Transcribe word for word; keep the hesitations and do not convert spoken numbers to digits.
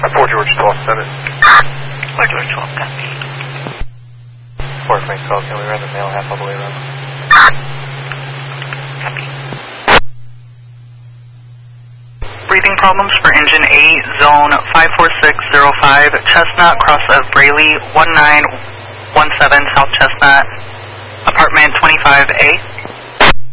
four George twelve seven. four George twelve, copy. four Frank twelve, can we run the mail half all the way around? Copy. Breathing problems for engine eight, zone five four six zero five, Chestnut, cross of Braley, one nine one seven, South Chestnut, apartment twenty-five A.